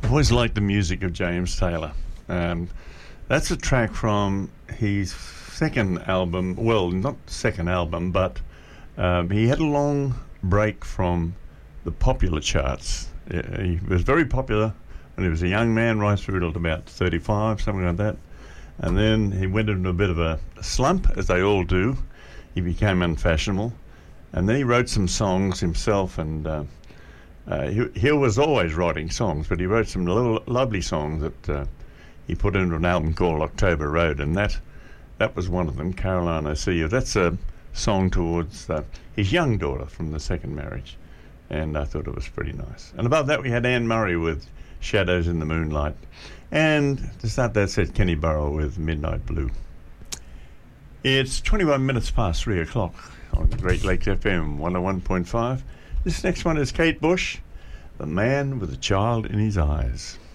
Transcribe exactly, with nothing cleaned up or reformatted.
always liked the music of James Taylor. Um, that's a track from his second album. Well, not second album, but um, he had a long break from the popular charts. Uh, He was very popular when he was a young man, right through to about thirty-five, something like that. And then he went into a bit of a slump, as they all do. He became unfashionable. And then he wrote some songs himself, and uh, uh, he, he was always writing songs, but he wrote some lo- lovely songs that uh, he put into an album called October Road, and that that was one of them, Caroline, I See You. That's a song towards uh, his young daughter from the second marriage, and I thought it was pretty nice. And above that we had Anne Murray with Shadows in the Moonlight, and to start that set, Kenny Burrell with Midnight Blue. It's twenty-one minutes past three o'clock on Great Lakes F M one oh one point five. This next one is Kate Bush, The Man with a Child in His Eyes.